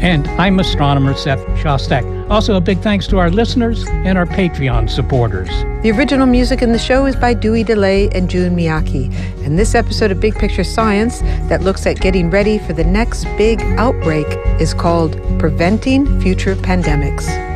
And I'm astronomer Seth Shostak. Also, a big thanks to our listeners and our Patreon supporters. The original music in the show is by Dewey DeLay and Jun Miyake. And this episode of Big Picture Science that looks at getting ready for the next big outbreak is called Preventing Future Pandemics.